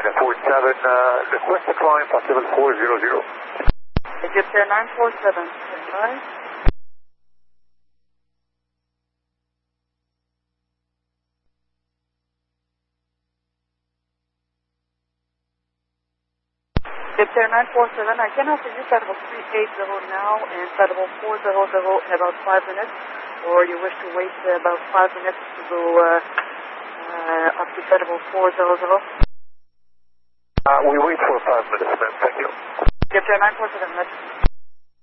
request to climb possible 400. Egypt Air 947, stand by. Egypt Air 947, I can offer you Federal 380 now and Federal 400 in about 5 minutes, or you wish to wait about 5 minutes to go up to Federal 400? We wait for 5 minutes, ma'am. Thank you. Egypt Air 947,